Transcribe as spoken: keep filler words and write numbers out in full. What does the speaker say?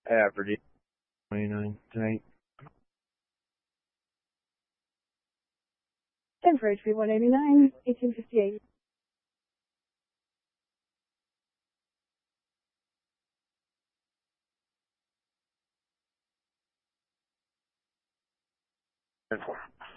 Average twenty-nine tonight. ten for H P one eighty-nine, eighteen fifty-eight. ten four.